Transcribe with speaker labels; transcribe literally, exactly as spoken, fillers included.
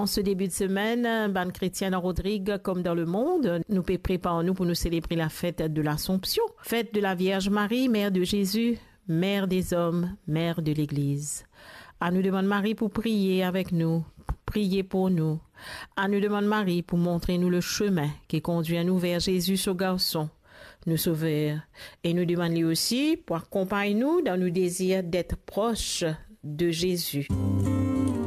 Speaker 1: En ce début de semaine, ban chrétienne Rodrigue, comme dans le monde, nous préparons-nous pour nous célébrer la fête de l'Assomption, fête de la Vierge Marie, mère de Jésus, mère des hommes, mère de l'Église. À nous demande Marie pour prier avec nous, pour prier pour nous. À nous demande Marie pour montrer nous le chemin qui conduit à nous vers Jésus, ce garçon, nous sauveur. Et nous demande lui aussi pour accompagner nous dans nos désirs d'être proches de Jésus.